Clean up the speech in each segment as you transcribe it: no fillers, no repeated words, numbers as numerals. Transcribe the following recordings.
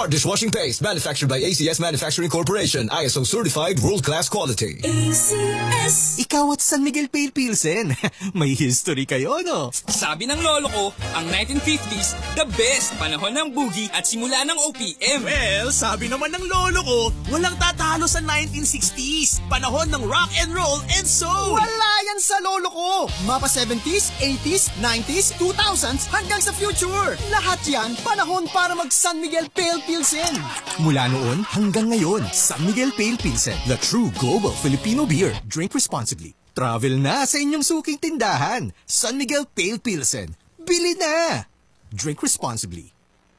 Smart dishwashing paste manufactured by ACS Manufacturing Corporation. ISO certified world-class quality. ACS. Ikaw at San Miguel Pale Pilsen. May history kayo, no? Sabi ng lolo ko, ang 1950s, the best. Panahon ng boogie at simula ng OPM. Well, sabi naman ng lolo ko, walang tatalo sa 1960s. Panahon ng rock and roll and soul. Wala yan sa lolo ko. Mapa 70s, 80s, 90s, 2000s hanggang sa future. Lahat yan, panahon para mag San Miguel Pale Pilsen. Mula noon hanggang ngayon, San Miguel Pale Pilsen, the true global Filipino beer. Drink responsibly. Travel na sa inyong suking tindahan. San Miguel Pale Pilsen. Bili na! Drink responsibly.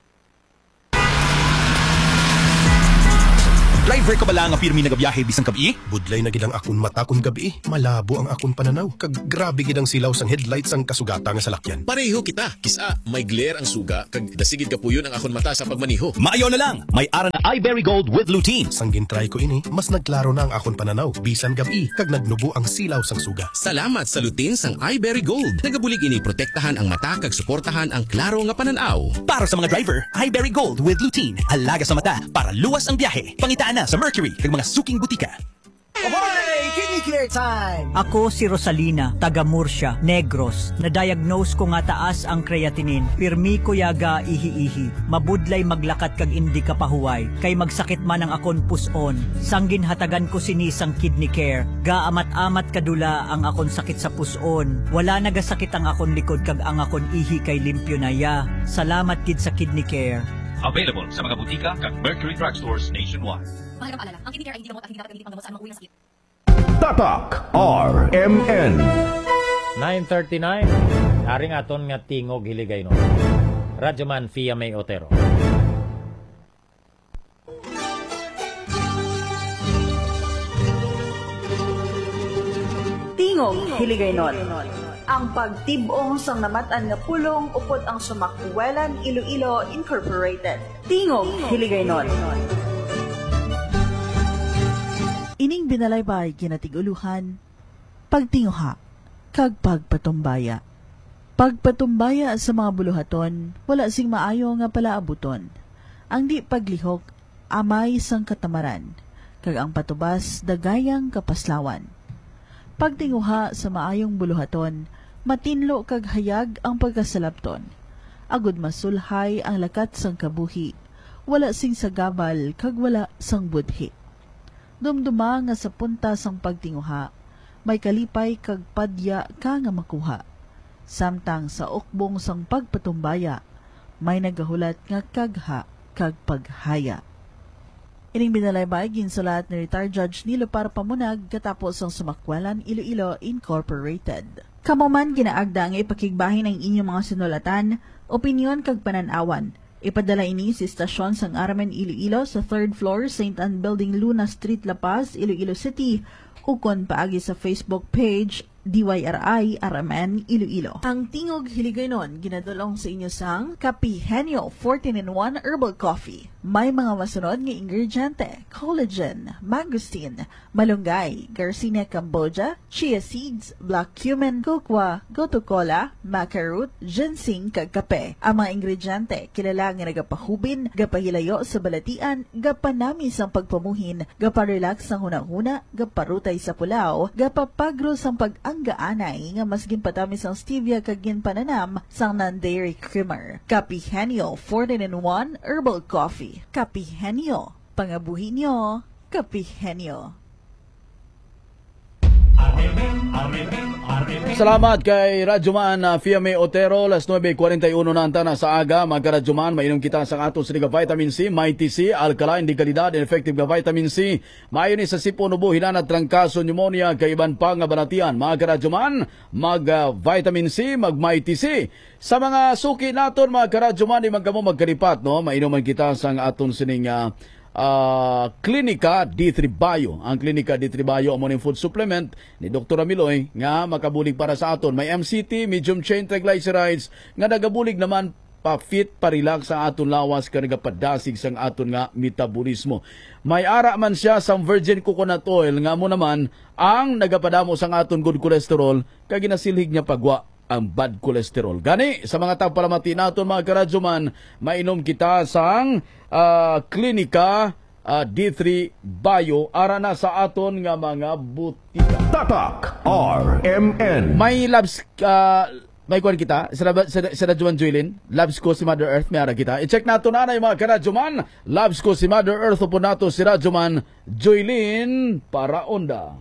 Driver ka ba lang ang pirmi na gabiyahe bisang kabi? Budlay na gidang akong mata kung gabi. Malabo ang akong pananaw. Kag grabe gidang silaw sang headlights ang kasugata nga salakyan. Pareho kita. Kisa, may glare ang suga. Kag dasigid ka puyon ang akong mata sa pagmaniho. Maayaw na lang. May ara na iBerry Gold with lutein. Sanggin try ko ini, mas nagklaro na ang akong pananaw. Bisan gabi, kag nagnubo ang silaw sang suga. Salamat sa lutein sang iBerry Gold. Nagabulig ini protektahan ang mata kag suportahan ang klaro nga pananaw. Para sa mga driver, iBerry Gold with lutein. Alaga sa mata para luwas ang biyahe. Pangitaan na sa Mercury kag mga suking butika. Ahoy! Kinikare time! Ako si Rosalina, taga Murcia, Negros. Na-diagnose ko nga taas ang creatinine. Pirmi ko yaga ihi-ihi. Mabudlay maglakat kag indi ka pahuway. Kay magsakit man ang akon puson. Sanggin hatagan ko sinisang kidney care. Gaamat-amat kadula ang akon sakit sa puson. Wala nagasakit ang akon likod kag ang akon ihi kay limpyo na ya. Salamat kid sa kidney care. Available sa mga butika kag Mercury Drugstores nationwide. Mahalagang paalala, ang kidney care ay hindi gamot at hindi dapat gamitin panggamot sa anumang uri ng sakit. Tatak RMN 9:39 aring aton nga tingog hiligay no. Radyoman Fia May Otero. Tingog hiligaynon. Ang pagtibong sang namatan nga pulong upod ang Sumakwelan Iloilo Incorporated. Tingog hiligaynon. Ining binalaybay kinatiguluhan, pagtinguha, kag pagpatumbaya. Pagpatumbaya sa mga buluhaton, wala sing maayo nga palaabuton. Ang di paglihok, amay sang katamaran, kag ang patubas dagayang kapaslawan. Pagtinguha sa maayong buluhaton, matinlo kag hayag ang pagkasalapton. Agud masulhay ang lakat sang kabuhi, wala sing sagabal kag wala sang budhi. Dumduma nga sa punta sang pagtinguha, may kalipay kag padya ka nga makuha. Samtang sa ukbong sang pagpatumbaya, may nagahulat nga kagha kag paghaya. Ining binalaybay ginsulat ni retired Judge Nilo para pamunag katapos ang Sumakwelan Iloilo Incorporated. Kamo man ginaagda nga ipakigbahin ang inyong mga sinulatan, opinyon kag pananawan. Ipadala ini sa istasyon sang Aramen Iloilo sa 3rd floor, St. Anne Building, Luna Street, La Paz, Iloilo City, ukon paagi sa Facebook page DYRI Aramen Iloilo. Ang tingog hiligaynon ginadulong sa inyo sang Kapihenyo 14-in-1 Herbal Coffee. May mga masunod nga ingrediente: collagen, mangosteen, malunggay, Garcinia Cambogia, chia seeds, black cumin, kokwa, gotu kola, maca root, ginseng kag kape. Ang mga ingrediente kilala nga nagapahubin, gapahilayo sa balatian, gapanami sang pagpamuhin, gaparelax sang hunang-huna, gaparutay sa pulaw, gapapagro sang pag-anggaanay nga mas ginpatamis ang stevia kag ginpananam sang non-dairy creamer. Kapihenyo 14-in-1 Herbal Coffee. Kapihenyo, pangabuhi nyo, Kapihenyo. Salamat kay Radyoman Fia May Otero. Las 9:41 na antana sa aga. Magka-Radyoman, mainom kita sa ato sa vitamin C, Mighty C, alkaline di kalidad, and effective nga vitamin C. Mayon sa sipon ubo, hinanat, trangkaso, pneumonia, kay iban pa nga banatian. Magka-Radyoman, mag-vitamin C, mag-Mighty C. Sa mga suki naton, magka-Radyoman, di magkamo magkalipat, no? Mainom man kita sa aton sining Klinika D3 Bio. Ang Klinika D3 Bio ang food supplement ni Dr. Amiloy nga makabulig para sa aton. May MCT, medium chain triglycerides nga nagabulig naman pa-fit, pa-relax sa aton lawas ka nagapadasig sang aton nga metabolismo. May ara man siya sa virgin coconut oil nga mo naman ang nagapadamo sang aton good cholesterol kag ginasilhig niya pagwa ang bad cholesterol. Gani, sa mga tagpalamati naton mga karadyoman, mainom kita sang klinika D3 Bio ara na sa aton nga mga butika. Tatak RMN. May labs may kuwan kita sa Radyoman Joylin. Labs ko si Mother Earth, may ara kita. I-check nato na yung mga karadyoman. Labs ko si Mother Earth po nato si Radyoman Joylin para onda.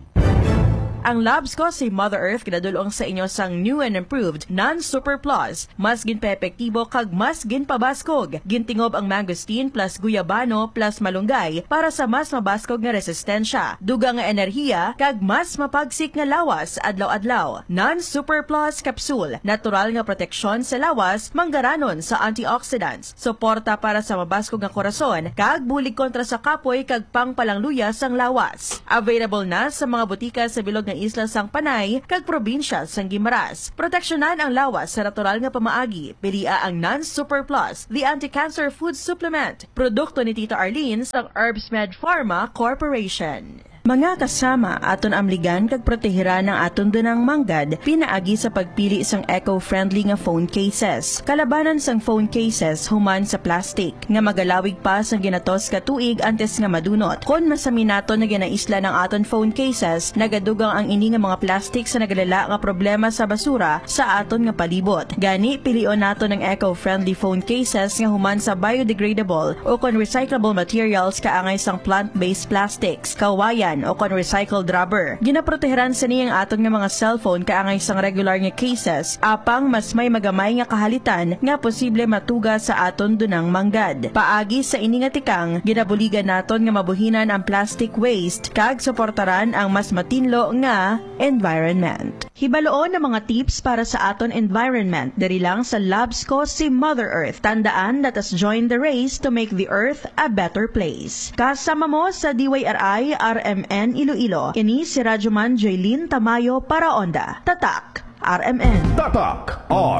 Ang labs ko si Mother Earth kinadulong sa inyo sang new and improved non-super plus. Mas ginpa-epektibo kag mas ginpabaskog. Gintingob ang mangosteen plus guyabano plus malunggay para sa mas mabaskog nga resistensya. Dugang nga enerhiya kag mas mapagsik nga lawas adlaw-adlaw. Non-super plus capsule. Natural nga proteksyon sa lawas manggaranon sa antioxidants. Suporta para sa mabaskog nga korason kag bulig kontra sa kapoy kag pangpalangluya sang lawas. Available na sa mga butika sa bilog ng isla sang Panay kag probinsya sang Guimaras. Proteksyonan ang lawas sa natural nga pamaagi. Pilia ang Non-Super Plus, the anti-cancer food supplement. Produkto ni Tita Arlene sa Herbsmed Pharma Corporation. Mga kasama, aton amligan kag protehiran ng aton dunang manggad, pinaagi sa pagpili sang eco-friendly nga phone cases. Kalabanan sang phone cases human sa plastic, nga magalawig pa sang ginatos ka tuig antes nga madunot. Kon masaminato na ginaisla ng aton phone cases, nagadugang ang ini nga mga plastic sa nagalala nga problema sa basura sa aton nga palibot. Gani, pilion nato ng eco-friendly phone cases nga human sa biodegradable o kon recyclable materials kaangay sang plant-based plastics, kawayan, o kon recycled rubber. Ginaproteheran sa niyang aton nga mga cellphone kaangay sang regular nga cases, apang mas may magamay nga kahalitan nga posible matuga sa aton dunang manggad. Paagi sa ini nga tikang, ginabuligan naton nga mabuhinan ang plastic waste kag suportaran ang mas matinlo nga environment. Hibaloon ang mga tips para sa aton environment diri lang sa Labs ko si Mother Earth. Tandaan, let us join the race to make the earth a better place. Kasama mo sa DYRI RMN Iloilo. Kini si Radyoman Joylin Tamayo para onda. Tatak RMN. Tatak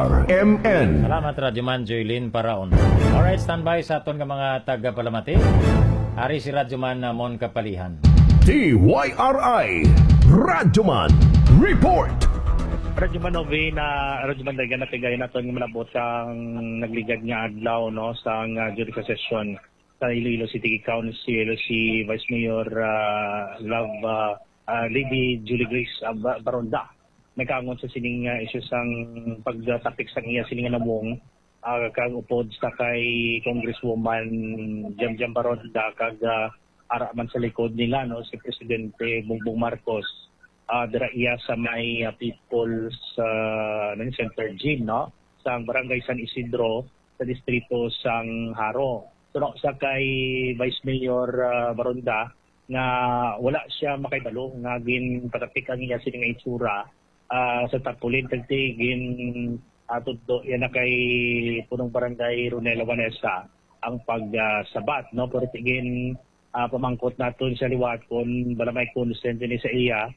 RMN. Salamat Radyoman Joylin para onda. Alright, standby sa aton nga mga taga-palamati. Ari si Radyoman Mon Kapalihan. DYRI Radyoman Report. Radyoman Novi na Radyoman Dagan na tigay naton nga malabot sang nagligad nga adlaw no sang judicial session sa Iloilo City Council si Vice Mayor Lady Julie Grace Baronda. Nagkaangon sa sining isyu sang pagtapik sa iya sining namong kag upod sa kay Congresswoman Jam Baronda kag ara man sa likod nila no si Presidente Bongbong Marcos. Dira iya sa may People's Center Gym no sa Barangay San Isidro sa distrito sang Haro. So, sa kay Vice Mayor Baronda nga wala siya makaibalo nga gin patapik ang iya sining itsura sa tapulin tagtigin tudto yan na kay punong barangay Ronela Vanessa ang pagsabat no pero tigin pamangkot naton sa liwat kon bala may consent ni sa iya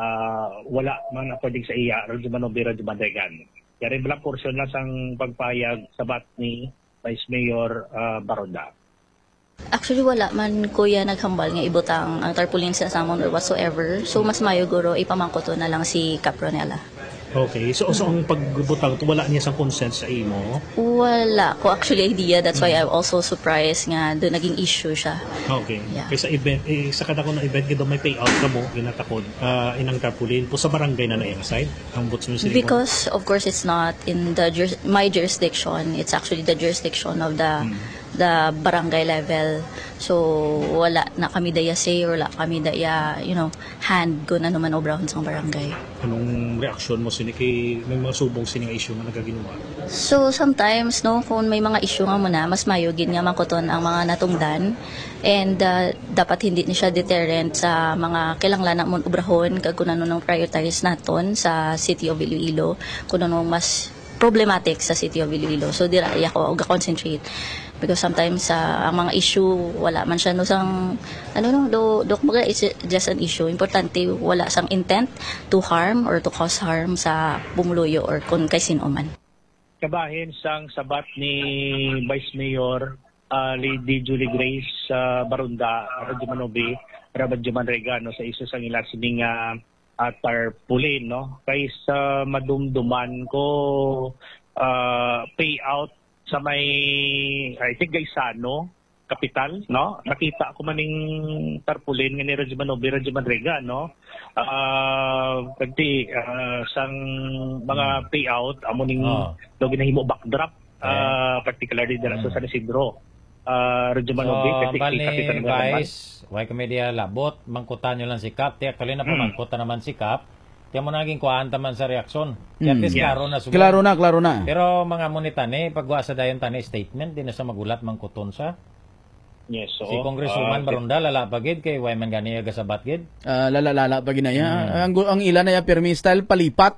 wala man according sa iya Radyoman Obira Dumandegan. Kaya rin portion na sang pagpayag sabat ni Vice Mayor Baronda. Actually, wala man kuya naghambal nga ibutang ang tarpaulin sa samon or whatsoever. So, mas mayo guro ipamangko to na lang si Capronella. Okay. So ang pagbutang, wala niya sa consent sa imo? Wala ko actually idea. That's why I'm also surprised nga doon naging issue siya. Okay. Yeah. Kaya sa event, sa kada ko na event, kaya may payout ka mo, ginatakod, inang tarpaulin po sa barangay na na-side? Ang boots mo sila. Because, of course, it's not in the my jurisdiction. It's actually the jurisdiction of the barangay level. So, wala na kami daya say or wala kami daya, hand ko na naman obrahon sa barangay. Anong reaksyon mo kay may mga subong sining issue nga nagaginawa? So, sometimes, kung may mga issue nga muna, mas mayugin nga makuton ang mga natungdan. And dapat hindi ni siya deterrent sa mga kilanglan na mon obrahon kag kung ano nang prioritize naton sa City of Iloilo, kung ano mas problematic sa City of Iloilo. So, dira ako ga-concentrate. Because sometimes ang mga issue wala man siya sang it's just an issue. Importante wala sang intent to harm or to cause harm sa bumuluyo or kung kay sino man. Kabahin sang sabat ni Vice Mayor Lady Julie Grace Baronda Radyoman Novi Radyoman Regano sa isa sang ila sining tarpaulin, no? Kaysa madumduman ko payout sa may, I think, Gaisano, kapital, no? Nakita ko maning tarpaulin nga ni Rajuman Regan, no? Pagti sang mga payout amo ning do ginahimo backdrop, particularly dira sa San Isidro. Rajuman so, bali, guys, why kami dia labot, mangkutan nyo lang si Kap. Tiyak kali na po, mangkutan naman si Kap. Tiyak mo naging kuhaan taman sa reaksyon. At least klaro na. Klaro na. Pero mga monitane, pagwa sa dayon tani statement, di na sa magulat mangkuton sa. Yes, so, si Congresswoman Baronda, lalapagid kay Wyman Ganiya gasabatgid. Lalapagid na yan. Ang ilan na yan, Permi style, palipat.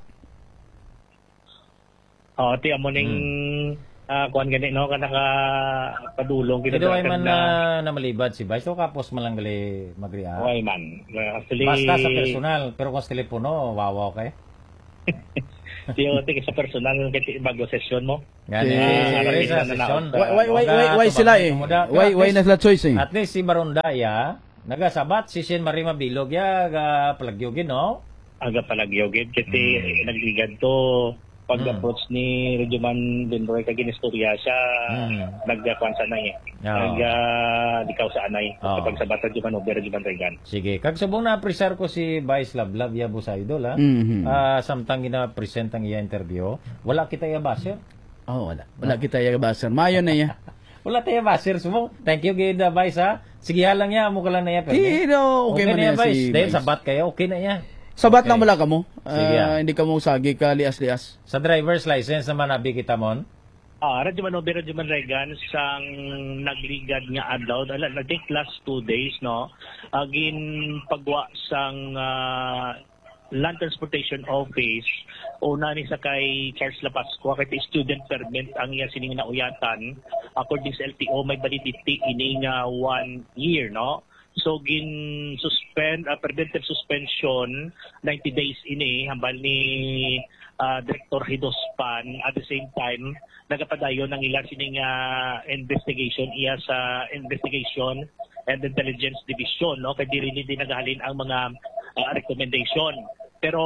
Ti amo ning kuan gani no kanaka padulong kita Wyman na malibad si Vice o kapos malanggali magriya. Wyman. Actually basta sa personal, pero kung sa telepono, wawaw kay. Tiyo sa personal kay bago session mo. Gani sa session. Why sila eh? Why na sila choice eh? At least si Barondaya nagasabat si Shen Marie Mabilog ya ga palagyogin no. Aga palagyogin kasi nagligad to pag-approach ni Rajuman Benroy kag ginistorya siya nagkuan sa anay dikaw sa anay kapag sa bata Rajuman Regan. Sige, kag subong na presar ko si Vice Lablab ya busa idol samtang gina-present ang iya interview, wala kita ya baser. Wala kita ya baser. Mayo na ya. Wala tayo baser subong. Thank you gid Vice ha. Sige lang ya, mo ka lang na ya. Okay man ya si Vice. Sabat kayo, okay na ya. Sabat lang wala ka mo. Hindi ka mo sagi ka lias-lias. Sa driver's license naman abi kita mon. Rajuman Regan sang nagligad nga adlaw. I think last 2 days no. Agin pagwa sang Land Transportation Office una ni sa kay Charles Lapascua kay student permit ang iya sining nauyatan. According sa LTO may validity ini nga 1 year no. So gin-suspend, preventive suspension, 90 days ini, hambal ni Director Hidospan. At the same time, nagapadayon ng ilang sining investigation iya sa Investigation and Intelligence Division. No? Kaya di din naghalin ang mga recommendation. Pero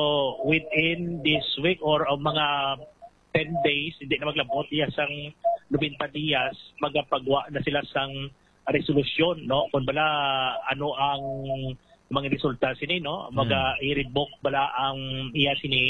within this week or mga 10 days, hindi na maglabot iya sang 90 dias, magapagwa na sila sang resolusyon no kung bala ano ang mga resulta sini no i-revoke bala ang iya sini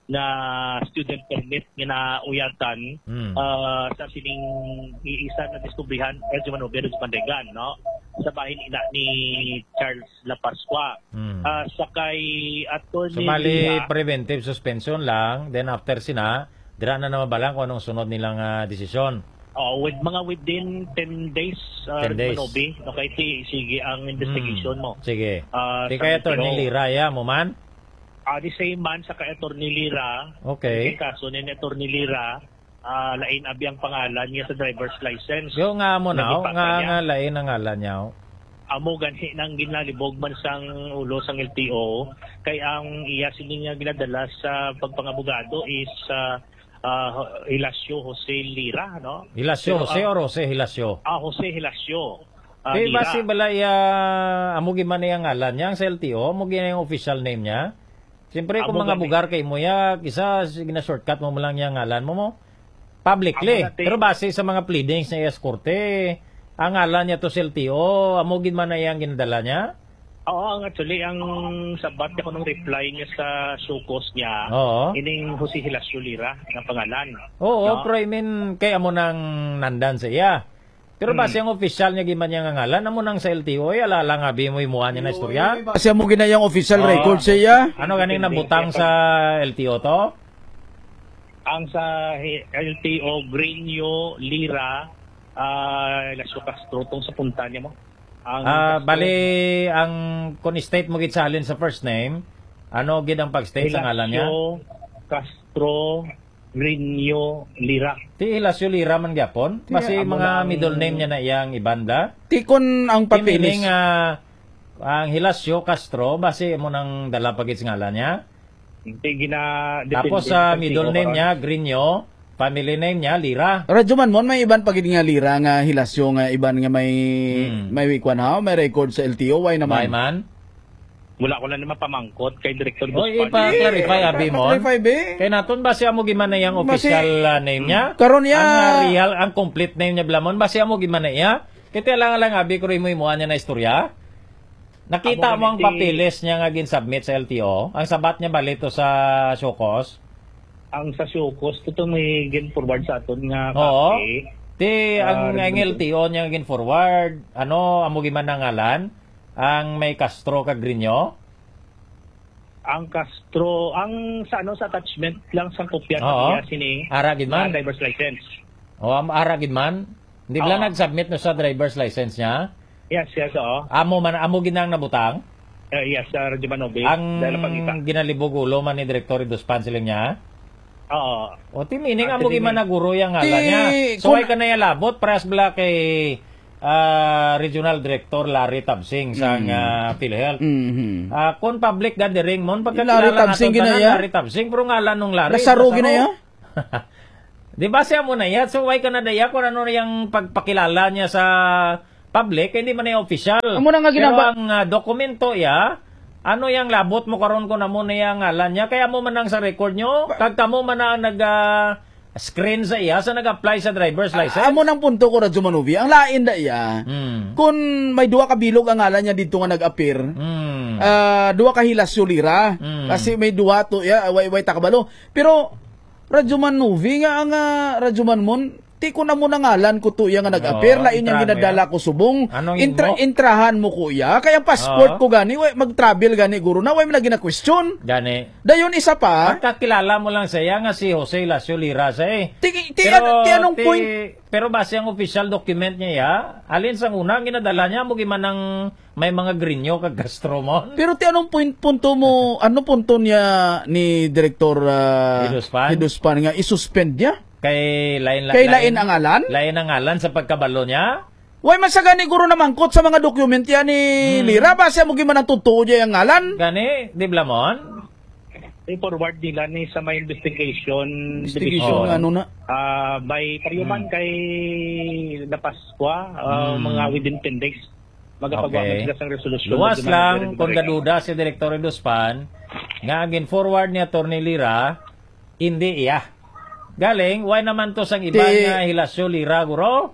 na student permit nga nauyatan sa sining iisa na diskubrihan Rajuman Regan no sa bahin ina ni Charles Lapascua sakay aton so bali preventive suspension lang, then after sina dira na naman balang kung anong sunod nilang desisyon. With mga within 10 days, 10 days. Okay, sige ang investigation mo. Sige. Di kaya to ni Lira ya mo man? The same man sa kay Atty. Lira. Okay. Kaso ni Atty. Lira, lain abi ang pangalan niya sa driver's license. Yo nga mo now, nga lain ang ngalan niya. Amo ganhi nang ginalibog man sang ulo sang LTO kay ang iya sining ginadala sa pagpangabogado is Hilasio Jose Lira, no? Hilasio Jose o Jose Hilasio? Jose Hilasio. Kaya basi balay amugi man yung ngalan niya sa LTO, amugi na yung official name niya. Siyempre kung mga bugar kay mo ya, isa gina-shortcut mo lang yung ngalan mo publicly. Pero base sa mga pleadings na yes korte, ang ngalan niya to sa LTO, amugi man na yung ginadala niya. Actually, ang sabat ko nung reply niya sa sukos niya, ining Jose Hilasio Lira na pangalan. Pero I mean, kaya mo nang nandan sa iya. Pero base ang official niya giman niya nga ngalan, amo nang sa LTO, alala nga bi mo imuha niya na istorya. Kasi mo ginayang official record sa iya. Ano ganing nabutang sa LTO to? Ang sa LTO, Greenio Lira, Hilasio Castro, tong sa punta niya mo. Bali ang kun state mo gid salin sa first name, ano gid ang pag-state sa ngalan niya? Castro Greenio Lira. Ti Hilasio Lira man gyapon, basi mga middle name niya na iyang ibanda. Ti kun ang papilis ang Hilasio Castro basi mo nang dala pagid sa ngalan niya. Tapos sa middle name niya Greenio, family name niya Lira. Rajuman mon may iban pagid nga Lira nga Hilasio nga iban nga may may kwan ha, may record sa LTO why naman? May man. Wala ko lang naman pamangkot kay Director O, Guzman. ipa-clarify, abi mo. Clarify, be. Kaya naton, base mo gimana yung official name niya? Karon niya. Ang real, ang complete name niya, Blamon, base mo gimana niya? Kaya lang, abi, kung mo imuha niya na istorya. Nakita mo ang papilis niya nga gin-submit sa LTO? Ang sabat niya balito sa Shokos? Ang sa Shokos, ito may gin-forward sa aton nga Oo. copy. Ang LTO niya gin-forward, amo gimana ngalan? Ang may Castro kag Grinyo? Ang Castro, ang sa attachment lang sa kopya Oo. niya sini. Ara gid man? Driver's license. O, ara gid man? Hindi ba nag-submit no sa driver's license niya? Yes, oo. Amo ginang nabutang? Yes, Radyo Manobe. Ang ginalibog ulo man ni Director Iduspan siling niya? Oo. O timining amo giman naguro yang ngalan niya. So ay kanaya labot paras bla kay Regional Director Larry Tabsing sa PhilHealth. Kung public gathering mon pagkakilala natin Larry Tabsing pero ngalan nung Larry. Nasaro ginaya? Di ba siya mo na yan? So why ka na daya kung ano yung pagpakilala niya sa public, hindi man yung official. Amo na nga ginaba. Pero ang dokumento ano yung labot mo karon ko na mo na yung ngalan niya, kaya mo man ang sa record nyo, kagta mo man ang screen sa sa nag-apply sa driver's license. Amo nang punto ko, Radyo Manobe, ang lain da kung may duwa ka bilog ang ngalan niya dito nga nag-appear, duwa ka hilasyo lira, kasi may duwa to, way takabalo. Pero, Radyo Manobe nga ang Radyo Manmon, ti ko na mo ngalan ko to nga nag-appear, lain yung ginadala ko subong, intrahan mo kuya, kaya passport ko gani, mag-travel gani guro na, way mo lagi na question. Gani. Dayon isa pa. Kakilala mo lang siya nga si Jose Lacio Lira siya anong point? Pero base ang official document niya alin sa una, ginadala niya, mo gimanang may mga Grinyo kag Gastromon. Pero anong punto mo, ano punto niya ni Director Hiduspan nga isuspend niya? Kay lain ang ngalan? Lain ang ngalan sa pagkabalo niya? Way masagani guro na mangkot sa mga document yan ni Lira, base mo giman ang totoo niya ang ngalan? Gani, di Blamon? I-forward nila ni sa may investigation division. Ano na? By pariuman kay na Paskwa, mga within 10 days. Magapagawa sila sa resolusyon. Luwas lang, kung gaduda si Director Iduspan, nga agin forward ni Atty. Lira, hindi iya. Galing, why naman to sang iba nga hilasyo Lira, guro?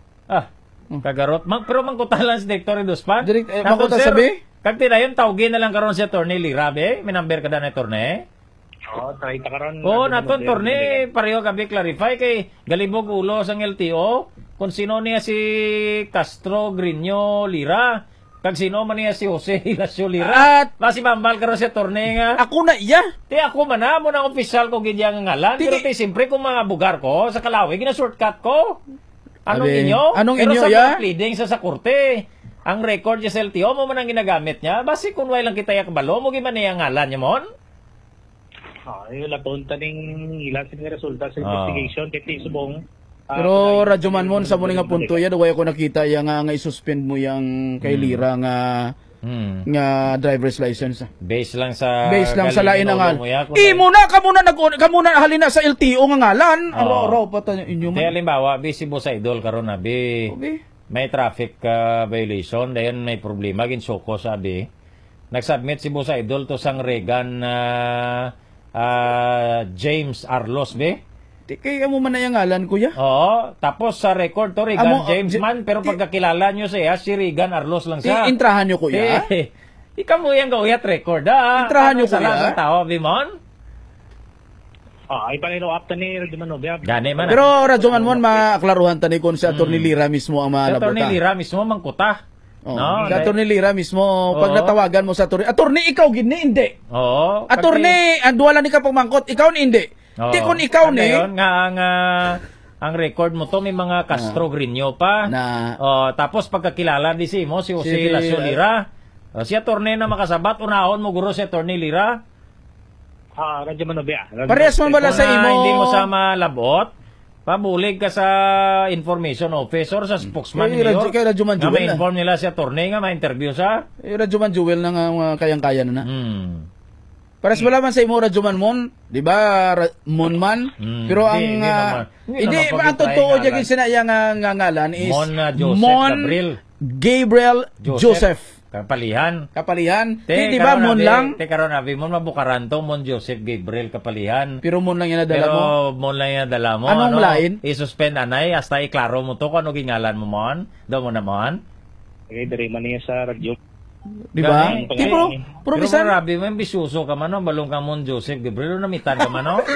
Kagarot. Pero mangkutalan si Director Iduspan. Mangkuta sabi? Kagti na yun, tawagin na lang karon si Atty. Lira, be? May number ka na na Atty. Oo, try ta karon. Naton, Atty. Pareho gabi clarify kay galibog ulo sang LTO kung sino niya si Castro Grinyo Lira. Kag sino man niya si Jose Hilasio Lira. At si Bambal karon si Atty. nga. Ako na iya. Ti ako man na mo nang official ko gidya nga ngalan. Pero ti siyempre kung mga bugar ko sa Kalawi, gina-shortcut ko. Anong inyo? Anong pero inyo, sa pleading sa korte. Ang record niya sa LTO mo man ang ginagamit niya. Basi kung way lang kita yakbalo, mo giman niya ngalan niya mon? Yung laton taning ilan sa resulta sa investigation, titi subong. Pero Radyo Manmon, sa muna nga punto yan, way ako nakita nga isuspend mo yung kay Lira nga driver's license. Base lang sa lain ang ngalan. Kamuna halina sa LTO nga ngalan. Araw pa tayo inyo. Kaya halimbawa, si Boss Idol karon na, may traffic violation, dayan may problema, ginsoko sabi. Nagsubmit si Boss Idol to sang Regan James Arlos, Kaya mo man na yung ngalan, kuya? Oo, tapos sa record to, Regan James man, pero pagkakilala nyo siya, si Regan Arlos lang siya. Intrahan nyo, kuya? Ikaw mo yung gawiyat record, Intrahan nyo, kuya? Sa tao, Bimon? Ay panilo up ni Radyo Manobe. Gani man. Pero Radyo Manmon, maklaruhan tani kung si Atty. Lira mismo ang malabota. Si Atty. Lira mismo mangkuta. Si Atty. Lira mismo, pag natawagan mo sa Atty. Ikaw gini, hindi. Oo. Atty. Duwala ni ka pagmangkot, ikaw ni hindi. Di kung ikaw ni. Ang record mo to, may mga Castro Grinyo pa. Tapos pagkakilala di si Jose Hilasio Lira. Si Atty. na makasabat, unahon mo guro si Atty. Lira. Radyo Manobe. Parehas mo bala sa imo. Hindi mo sa malabot, pabulig ka sa information officer sa spokesman ni Mayor. Na ma-inform nila si Atty. nga ma-interview sa. Radyo Man Jewel na nga kayang-kaya na. Parehas mo laman sa imo, Radyo Manmon. Di ba, Monman? Pero ang hindi, ang totoo dyan sinayang nga ngalan is Mon Gabriel Joseph. Kapalihan. Di ba mon lang? Te karon abi mon mabukaran to mon Joseph Gabriel kapalihan. Pero mon lang yan nadala mo. Pero mon lang yan nadala mo. Anong lain? I-suspend anay hasta iklaro mo to kung ano gingalan mo mon. Do mo naman. Okay, diri man niya sa radyo. Di ba? Pero bisan rabi mo bisuso ka man no, balong ka mon Joseph Gabriel namitan ka man no.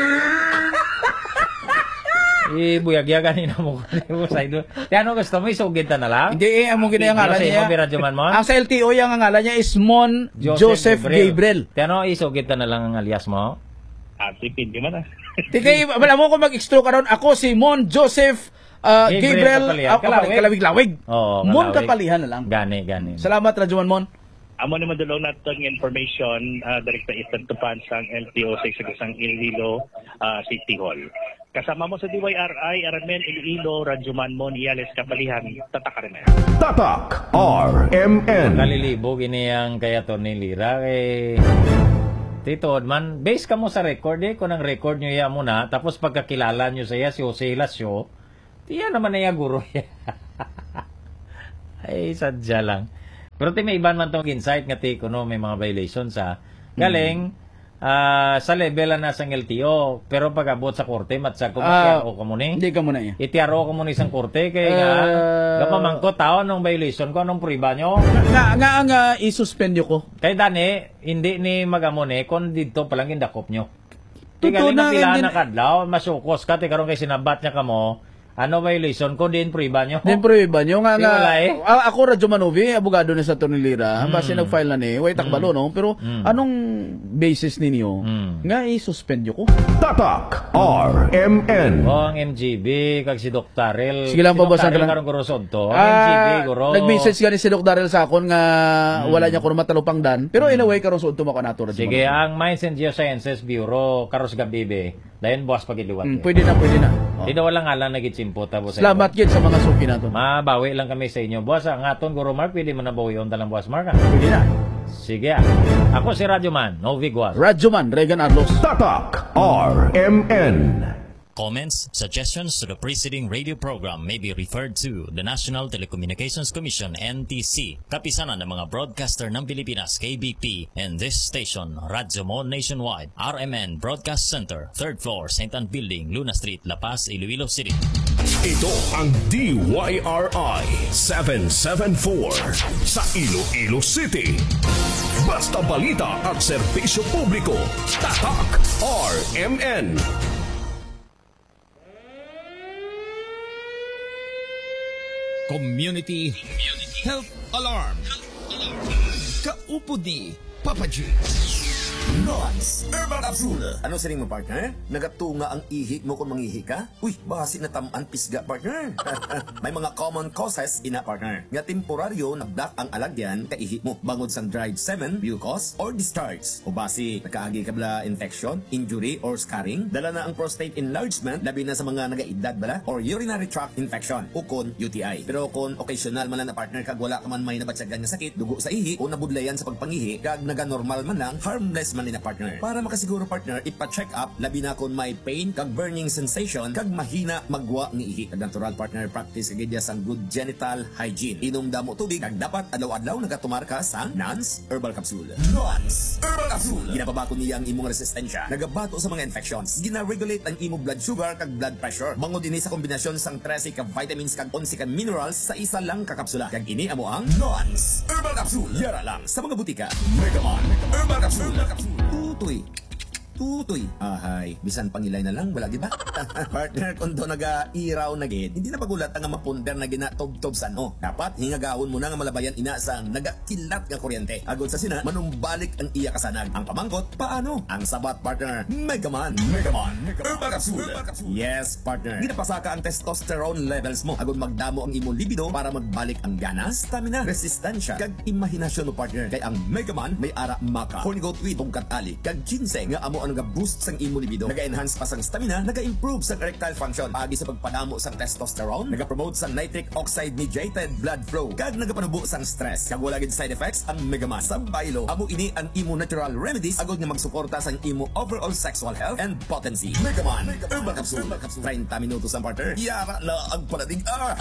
Buyag-ya kanina mo ko sa ido. Ti ano gusto mo isugid ta na lang? Hindi among ginaya ngalan niya. Ang sa LTO yang ngalan niya is Mon Joseph Gabriel. Ti ano isugid ta na lang ang alias mo? Tipid di man. Ti kay wala mo ko mag-extra karon ako si Mon Joseph Gabriel kalawig-lawig. Mon kapalihan na lang. Gani. Salamat Radyoman Mon. Amo naman dulong natin information direct sa Eastern Tupan sang LTO sa isang Iloilo City Hall. Kasama mo sa DYRI, Aramen, Iloilo, Radyoman Mon, Iales, Kapalihan, Tatak Aramen. Tatak RMN. Kalilibog ini ang kaya to ni Lira Tito man, base ka mo sa record kung ang record nyo iya muna, tapos pagkakilala nyo sa iya si Jose Hilasio, tiyan naman na iya guro ay sadya lang. Pero may iban man itong insight nga ti kuno may mga violations galing sa level na sa LTO, pero pag abot sa korte matsa ko o ka muna hindi ka muna yan itiaro ka muna isang korte kaya kapamangko tao nung violation ko anong pruiba nyo nga isuspend nyo ko kaya dani hindi ni magamone kung dito palang indakop nyo galing na pila na kadlaw masukos ka karon kay sinabat niya ka mo ano violation ko din pruiba nyo? Din pruiba nyo nga ako Radyo Manovi, abogado ni sa Tornilira, base nag-file na ni, way takbalo no, pero anong basis ninyo nga i-suspend nyo ko? Tatak RMN. Ang MGB kag si Doc Darrell. Sige lang pabasan ka lang. Karong gurosod to. MGB guro. Nag-message gani si Doc Darrell sa akon nga wala niya kuno matalupang dan, pero in a way karon suod to mako nato Radyo. Sige, ang Mines and Geosciences Bureau karos gabibe. Dayon boss pagiliwat. Pwede na. Di daw walang alang nagitsimpo tapos. Salamat gid sa mga suki nato. Mabawi lang kami sa inyo. Boss, ang aton Guro Mark, pwede man nabawi on talang boss Mark. Pwede na. Sige. Ako si Radyoman, Noviguas. Radyoman, Regan Arlos. Tatak RMN. Comments, suggestions to the preceding radio program may be referred to the National Telecommunications Commission NTC, kapisanan ng mga broadcaster ng Pilipinas KBP, and this station, Radyo Mon Nationwide, RMN Broadcast Center, 3rd floor, St. Anne Building, Luna Street, La Paz, Iloilo City. Ito ang DYRI 774 sa Iloilo City. Basta balita at serbisyo publiko. Tatak RMN. Community Health Alarm. Kaupod ni Papa G. Noise Herbal Capsule. Ano sa mo partner? Nagatunga ang ihi mo kung mangihi ka? Uy, basi na tamaan pisga partner. May mga common causes ina partner. Nga temporaryo nagdak ang alagyan ka ihi mo bangod sang dried semen, mucus, or discharge. O basi nakaagi ka bala infection, injury, or scarring. Dala na ang prostate enlargement labi na sa mga nagaedad bala or urinary tract infection o kon UTI. Pero kung occasional man lang na partner kag wala ka man may nabatsagan nga sakit, dugo sa ihi o nabudlayan sa pagpangihi kag naga-normal man lang, harmless man na partner. Para makasiguro partner, ipa-check up labi na kung may pain kag burning sensation kag mahina magwa ng ihi. Kag natural partner practice kagid sang good genital hygiene. Inom damo tubig kag dapat adlaw-adlaw nagatumar ka sang Nance Herbal Capsule. Nance Herbal Capsule. Ginapabako niya ang imong resistensya. Nagabato sa mga infections. Gina-regulate ang imong blood sugar kag blood pressure. Bangod dinhi sa kombinasyon sang 13 ka vitamins kag 11 ka minerals sa isa lang ka kapsula. Kag ini amo ang Nance Herbal Capsule. Yara lang sa mga butika. Megaman Herbal Capsule. Tutoy. Ahay, bisan pangilay na lang, wala di ba? Partner, kung doon nag-iraw na gid, hindi na pagulat ang mapunder na ginatob-tob sa no. Dapat hingagawon mo na nga malabayan inasang nagakilat nga kuryente. Agod sa sina, manumbalik ang iya kasanag. Ang pamangkot, paano? Ang sabat partner, Megaman Herbal Capsule. Yes, partner. Ginapasaka ang testosterone levels mo. Agod magdamo ang imong libido para magbalik ang gana, stamina, resistensya, kag imahinasyon mo partner. Kay ang Megaman may ara maka, horny goat with tungkat ali, kag ginseng nga amo ang naga-boost sang imo libido, naga-enhance pa sang stamina, naga-improve sang erectile function, pagi sa pagpadamo sang testosterone, naga-promote sang nitric oxide mediated blood flow, kag nagapanubo sang stress. Kag wala gid side effects ang Megaman. Sa baylo, amo ini ang imo natural remedies agod nga magsuporta sang imo overall sexual health and potency. Megaman Herbal Capsule. 30 minutos ang partner. Yara na ang paladig.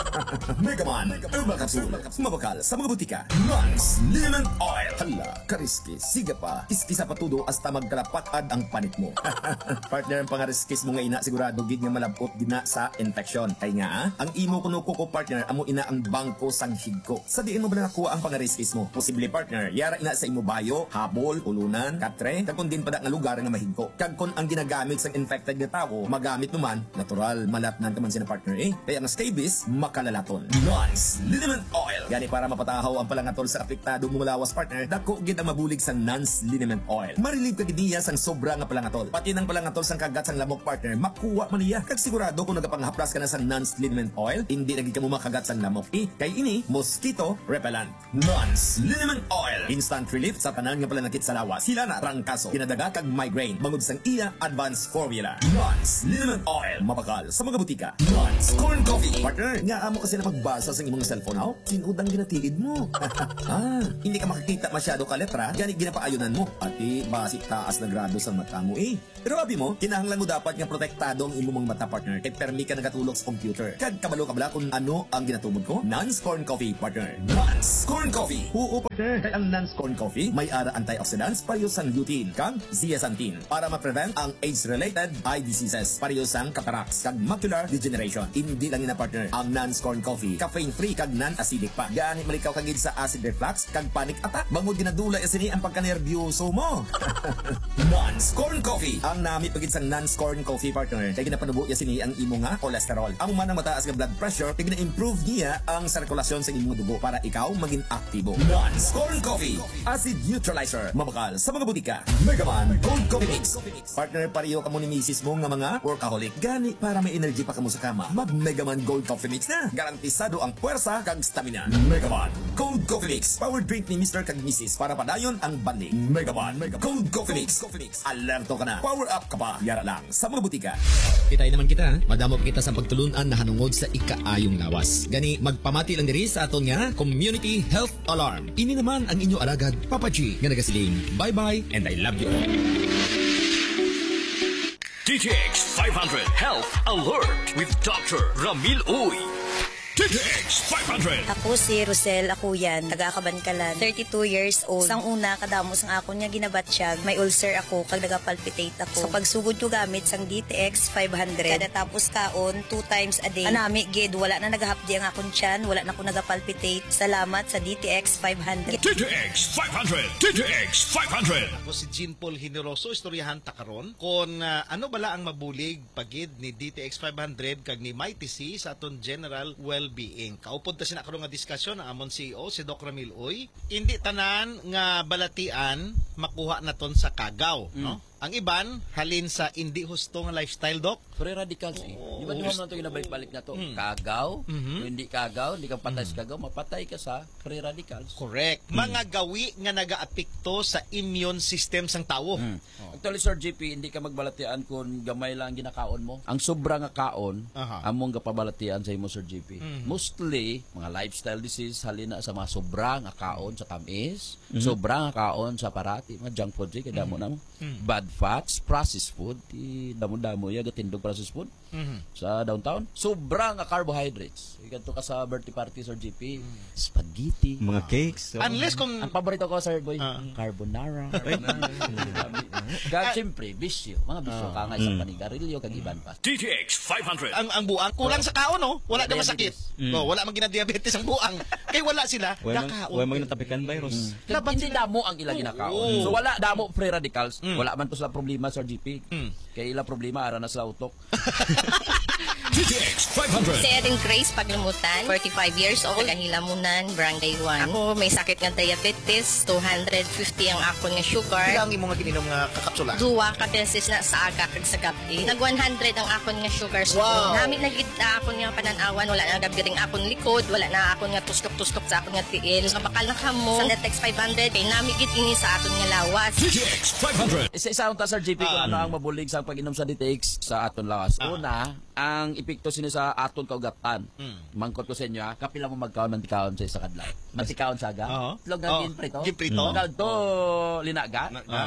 Megaman Herbal Capsule. Mabakal sa mga butika. Nance Liniment Oil. Hala, kariskis. Siga pa. Iskisa patudo hasta magkalapatad ang panit mo. Partner, ang pangariskis mo nga ina sigurado gid nga malabot gina sa infection. Kay nga, ang imo kuno ko partner amo ina ang bangko sang higko. Sa diin mo ba nakuha ang pangariskis mo? Posible partner, yara ina sa imo bayo, habol, ulunan, katre, kag kun din pada nga lugar nga mahigko. Kag kun ang ginagamit sang infected nga tawo, magamit naman, natural malatnan ka man sina partner Kaya ang scabies, makalalaton. Nance Liniment Oil. Gani para mapatahaw ang palangatol sa apektado mong lawas partner, dako gid ang mabulig sang Nance Liniment Oil. Marilib ka gid niya sang sobra nga palangatol. Pati nang palangatol sang kagat sang lamok partner, makuha man niya. Kag sigurado kung nagapanghaplas ka na sang Nance Liniment Oil, hindi na gid ka mo makagat sang lamok. Kay ini, mosquito repellent. Nance Liniment Oil. Instant relief sa tanan nga palanakit sa lawas. Sila na rangkaso, kinadaga kag migraine. Bangod sang iya advanced formula. Nance Liniment Oil. Mabakal sa mga butika. Nance Corn Coffee. Partner, nga amo kasi na magbasa sa imong cellphone how? Sinudang ginatigid mo. Hindi ka makikita masyado ka letra, gani ginapaayunan mo. Pati basic taas na grado sa mata mo Pero abi mo, kinahanglan mo dapat nga protektado ang imong mata partner. Kay permi ka nagatulog sa computer. Kag kabalo ka bala kung ano ang ginatumod ko? Nance Corn Coffee partner. Nance Corn Coffee. Oo partner, kay ang Nance Corn Coffee may ara antioxidants pareho sang lutein kag zeaxanthin para ma-prevent ang age-related eye diseases pareho sang cataracts kag macular degeneration. Hindi lang ina partner ang Nance Corn Coffee, caffeine-free kag non-acidic pa. Gani malikaw kagid sa acid reflux kag panic attack. Bangod ginadula isini ang pagkanerbyoso mo. Nance Corn Coffee. Ang nami pagid sang Nance Corn Coffee partner kay ginapanubo isini ang imo nga cholesterol. Ang man ang mataas nga blood pressure kay gina-improve niya ang sirkulasyon sa imong dugo para ikaw maging aktibo. Nance Corn Coffee, acid neutralizer. Mabakal sa mga butika. Megaman Gold Coffee Mix. Partner pareho kamo ni misis mo nga mga workaholic. Gani para may energy pa kamo sa kama. Mag Megaman Gold Coffee Mix na. Garantisado ang puwersa kag stamina. Megaman Gold Coffee Mix. Power drink ni Mr. kag Mrs. para padayon ang banding. Megaman Gold Coffee Mix. Alerto ka na. Power up ka pa. Yara lang sa mga butika. Kitay naman kita, madamo kita sa pagtulunan na hanungod sa ikaayong lawas. Gani, magpamati lang diri sa aton nga Community Health Alarm. Ini naman ang inyo alagad, Papa G, nga nagasiling. Bye-bye and I love you all. DTX 500 Health Alert with Dr. Ramil Uy. DTX 500. Ako si Rosel Akuyan, taga-Kabankalan, 32 years old. Sang una, kadamos ang akon nga ginabatsyag, may ulcer ako, kag nagapalpitate ako. So pagsugod ko gamit sang DTX 500, kada tapos kaon, 2 times a day. Anami, gid, wala na nagahapdi ang akon tiyan, wala na ko nagapalpitate. Salamat sa DTX 500. DTX 500. DTX 500. Ako si Jean Paul Generoso, istoryahan ta karon kon ano bala ang mabulig pagid ni DTX 500 kag ni Mighty C sa aton general well-being. Kaupod ta sina karon nga diskusyon ang amon CEO si Doc Ramil Uy. Hindi tanan nga balatian makuha naton sa kagaw, no? Ang iban halin sa hindi husto nga lifestyle, Doc. Free radicals Di ba mo na ito ginabalik-balik na to? Kagaw, hindi kagaw, hindi ka patay sa kagaw, mapatay ka sa free radicals. Correct. Mga gawi nga nagaapekto sa immune system sang tawo. Actually, Sir JP, hindi ka magbalatian kung gamay lang ginakaon mo. Ang sobra nga kaon, among kapabalatian sa imo, Sir JP. Mostly, mga lifestyle disease, halina sa mga sobra nga kaon sa tamis, sobra nga kaon sa parati, mga junk food, kaya damo na mo. Bad fats, processed food, damo-damo ya gatindog processed food sa downtown. Sobra nga carbohydrates. Ikanto ka sa birthday party, Sir GP. Spaghetti, mga cakes. Unless kung ang paborito ko, Sir Boy, carbonara. Kaya siyempre, bisyo. Mga bisyo ka nga isang panigarilyo kag iban pa. DTX 500. Ang buang kulang sa kaon, no? Wala na masakit. Wala man gina-diabetes ang buang. Kay wala sila nakaon. Wala man natapikan virus. Hindi damo ang ilang ginakaon. So wala damo free radicals. Wala man to sila problema, Sir GP. Kaya ilang problema ara na sa utok. DTX 500. Si Erin Grace Paglumutan, 45 years old, Hilamunan, Barangay 1. Ako may sakit nga diabetes, 250 ang ako nga sugar. Ilang imong nga ginom nga kakapsula? Duwa ka beses na sa aga kag sa gabi. Nag 100 ang akon nga sugar. So, Nami nagit na akon nga pananawan, wala na gabiring akon likod, wala na akon nga tustok-tustok sa akon nga tiil. So bakal na kamo sa DTX 500 kay nami gid ini sa aton nga lawas. DTX 500. Isa-isa ta Sir JP kung ano ang mabulig sa pag-inom sa DTX sa aton lawas. Una, ang epekto sini sa aton kaugatan. Mangkot ko sa inyo ha, kapila mo magkaon mantikaon sa isa kadlaw. Mantikaon saga. Itlog na ginprito. Ginprito. To linaga.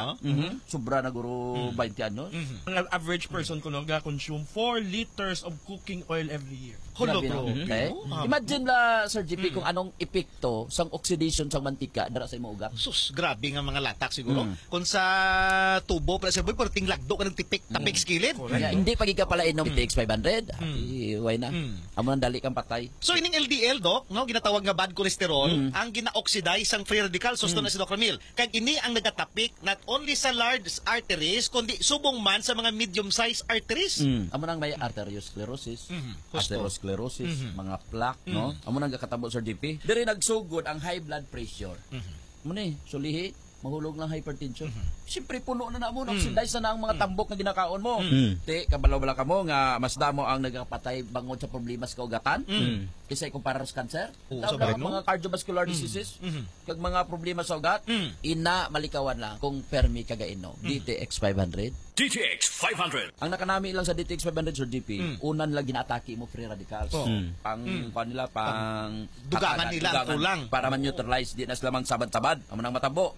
Sobra na guro 20 ano. Ang average person ko nag-consume 4 liters of cooking oil every year. Hello, bro. Imagine la Sir JP kung anong epekto sang oxidation sang mantika dara sa imong ugat. Sus, grabe nga mga latak siguro. Kung sa tubo pala sa boy, pero tinglagdo ka ng tapik skillet. Hindi pagi ka pala inom DTX 500. Why na? Amo nang dali kang patay. So ining LDL doc, no, ginatawag nga bad cholesterol, ang gina-oxidize ang free radicals susto na si Doc Ramil. Kaya ini ang nagatapik not only sa large arteries kundi subong man sa mga medium-sized arteries. Amo nang may arteriosclerosis, atherosclerosis, mga plaque, no? Amo nang gakatabo Sir JP. Diri nagsugod ang high blood pressure. Mo ni sulihi, mahulog ng hypertension. Siyempre puno na mo, oxidize na ang mga tambok na ginakaon mo. Te, kabalaw-bala ka mo nga mas damo ang nagapatay bangod sa problema sa kaugatan. Kaysa ikumpara sa cancer. Mga cardiovascular diseases, kag mga problema sa ugat, ina malikawan lang kung permi kagainom. DTX 500. DTX 500. Ang nakanami lang sa DTX 500 Sir JP, unan lang ginatake mo free radicals. Pang kanila pang dugangan nila kulang para man-neutralize di na lamang sabad-sabad amo nang matabo.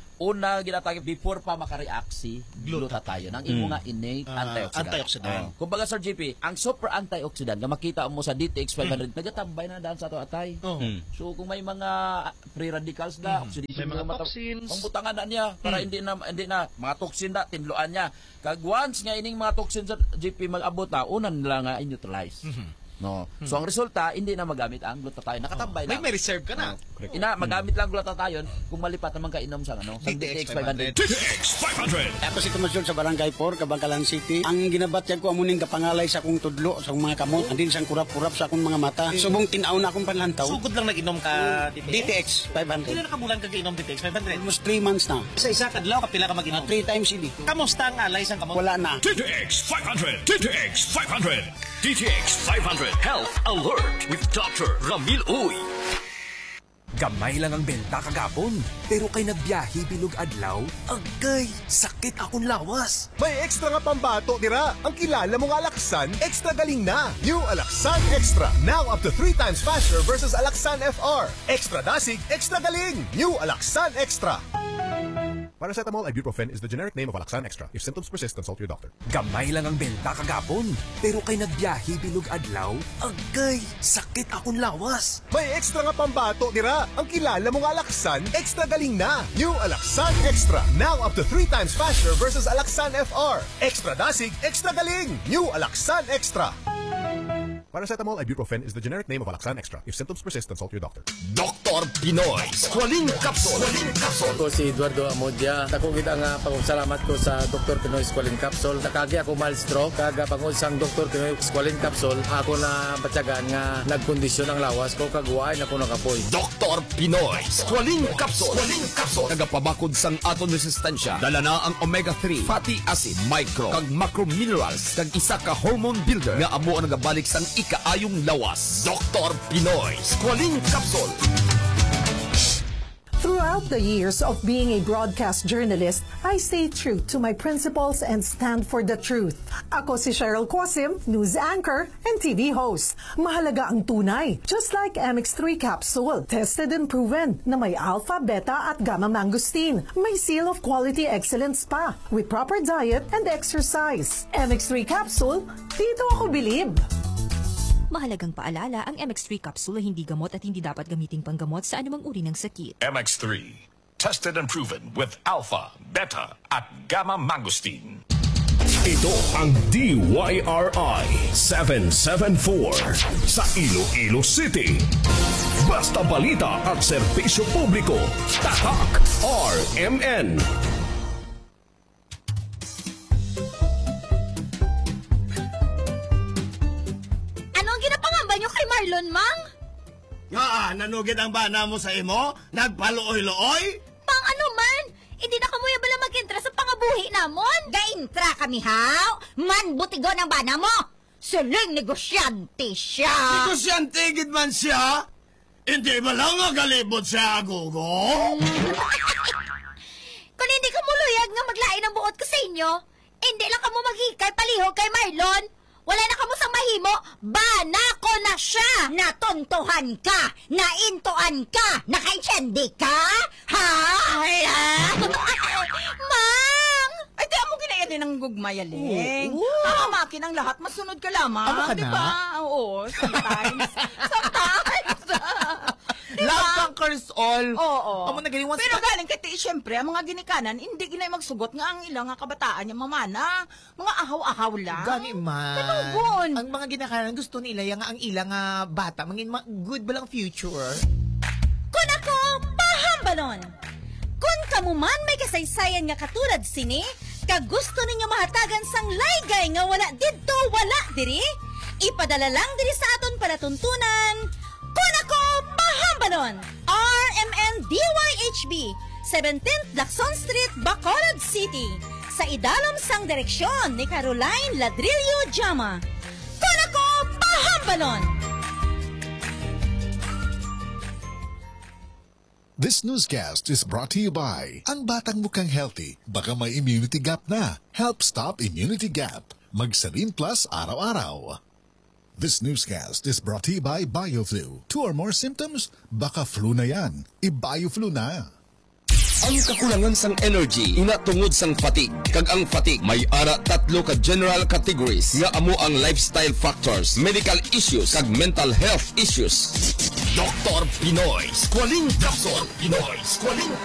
Una ginatake before pa makareact si glutathione ang imo nga innate antioxidant. Kumbaga Sir JP, ang super antioxidant nga makita mo sa DTX 500 nagatambay na daan sa ato atay. So kung may mga free radicals na oxidation may mga toxins, pangbutangan na niya para hindi na mga toxin na tinluan niya. Kag once nga ining mga toxins sa JP mag-abot na unan nila nga i-neutralize. No. So ang resulta hindi na magamit ang glutathione. Nakatambay na. May reserve ka na. Ina magamit lang glutathione kung malipat naman kainom sa ano, sa DTX 500. DTX 500. Ako si Tomas John sa Barangay 4, Kabangkalan City. Ang ginabatyag ko amuning kapangalay sa akong tudlo, sa akong mga kamot, andin sang kurap-kurap sa akong mga mata. Subong tinaw na akong panlantaw. Sugod lang nag-inom ka DTX 500. Ilan na kabulan ka inom DTX 500? Almost 3 months na. Sa isa kadlaw kapila ka mag-inom? 3 times hindi. Kamusta ang alay sang kamot? Wala na. DTX 500. DTX 500. DTX 500 Health Alert with Dr. Ramil Uy. Gamay lang ang benta kagapon, pero kay nagbiyahe bilog adlaw, agay, sakit akong lawas. May extra nga pambato dira. Ang kilala mong Alaxan, extra galing na. New Alaxan Extra. Now up to 3 times faster versus Alaxan FR. Extra dasig, extra galing. New Alaxan Extra. Paracetamol ibuprofen is the generic name of Alaxan Extra. If symptoms persist, consult your doctor. Gamay lang ang benta kagapon, pero kay nagbiyahe bilog adlaw, agay, sakit akong lawas. May extra nga pambato dira. Ang kilala mong Alaxan, extra galing na. New Alaxan Extra. Now up to 3 times faster versus Alaxan FR. Extra dasig, extra galing. New Alaxan Extra. Paracetamol ibuprofen is the generic name of Alaxan Extra. If symptoms persist, consult your doctor. Dr. Pinoy Squalene Capsule. Ako si Eduardo Amodia. Ako kita nga pagsalamat ko sa Dr. Pinoy Squalene Capsule. Nakagi ako mild stroke. Kaga pangod sang Dr. Pinoy Squalene Capsule. Ako na batyagan nga nagkondisyon ang lawas ko. Kagwaay na ko nakapoy. Dr. Pinoy Squalene Capsule. Nagapabakod sang aton resistensya. Dala na ang omega-3, fatty acid, micro, kag macro minerals, kag isa ka hormone builder nga amo ang nagabalik sang ikaayong lawas. Dr. Pinoy Squalene Capsule. Throughout the years of being a broadcast journalist, I stay true to my principles and stand for the truth. Ako si Cheryl Quasim, news anchor and TV host. Mahalaga ang tunay, just like MX3 capsule. Tested and proven na may alpha, beta at gamma mangosteen. May seal of quality excellence pa with proper diet and exercise. MX3 capsule, dito ako bilib. Mahalagang paalala, ang MX3 capsule ay hindi gamot at hindi dapat gamiting panggamot sa anumang uri ng sakit. MX3, tested and proven with alpha, beta at gamma mangosteen. Ito ang DYRI 774 sa Iloilo City. Basta balita at serbisyo publiko. Tatak RMN. Marlon, mang? Nga, nanugid ang bana mo sa imo? Nagpaluoy-luoy? Mang ano man? Hindi na kamuya bala mag-intra sa pangabuhi namon? Ga-intra kami, haw? Man, butigo ng bana mo! Suling negosyante siya! Negosyante gid man siya? Hindi ba lang nga galibot siya, Gugo? Kung hindi ka muluyag nga maglain ang buot ko sa inyo, hindi lang ka mo maghikay palihog kay Marlon. Wala na ka mo sang mahimo, bana ko na siya! Natontohan ka! Naintoan ka! Nakainsyandi ka? Ha? Mang! Ay, di mo ginaya din ang gugmayaling. Makin ang lahat, masunod ka lamang. Ama ka na? Diba? Oo, sometimes. Sometimes. Diba? Love conquers all. Oo. Amo na galing once. Pero galing kay ti, syempre, ang mga ginikanan, hindi ginay magsugot nga ang ilang nga kabataan niya mamana. Mga ahaw-ahaw lang. Gani man. Kanugon. Ang mga ginakanan gusto nila yung ang ilang bata. Mangin good ba lang future? Kung ako, pahambalon. Kung kamuman may kasaysayan nga katulad sini, kagusto ninyo mahatagan sang laygay nga wala didto wala diri, ipadala lang diri sa aton palatuntunan. Kung ako, pahambalon. RMN DYHB 17th Lacson Street, Bacolod City. Sa idalom sang direksyon ni Caroline Ladrillo Jama. Kung ako, pahambalon. This newscast is brought to you by Ang Batang Mukhang Healthy, baka may immunity gap na. Help stop immunity gap. Magsarin Plus araw-araw. This newscast is brought to you by BioFlu. 2 or more symptoms? Baka flu na yan. I-BioFlu na. Ang kakulangan sang energy ina tungod sang fatigue. Kag ang fatigue may ara 3 ka general categories nga amo ang lifestyle factors, medical issues kag mental health issues. Dr. Pinoy Squalene Capsule. Pinoy Squalene